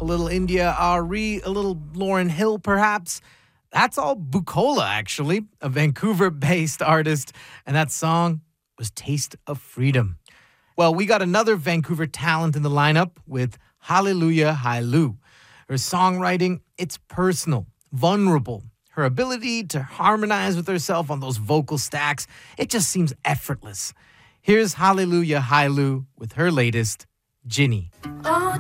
a little India Ari, a little Lauryn Hill perhaps. That's all Bukola, actually, a Vancouver-based artist, and that song was Taste of Freedom. Well, we got another Vancouver talent in the lineup with Hallelujah Hailu. Her songwriting, it's personal, vulnerable. Her ability to harmonize with herself on those vocal stacks, it just seems effortless. Here's Hallelujah Hailu with her latest, Ginny. Oh,